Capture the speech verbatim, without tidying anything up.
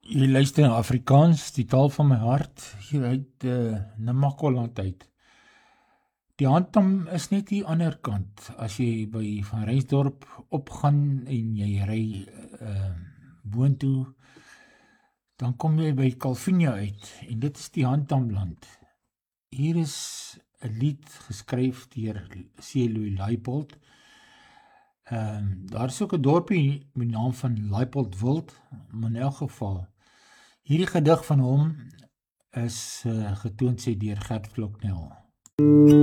Jy luister na Afrikaans, die taal van my hart, hier uit uh, Namakoland uit. Die Handam is net die ander kant. As jy by Van Rysdorp opgaan en jy ry uh, boontoe, dan kom jy by Calvinia uit en dit is die Handamland. Hier is 'n lied geskryf deur C. Louis Leipold. Um, daar is ook 'n dorpie met die naam van Leipoldwild, maar in elk geval hierdie gedig van hom is uh, getoon sê deur Gert Kloknel.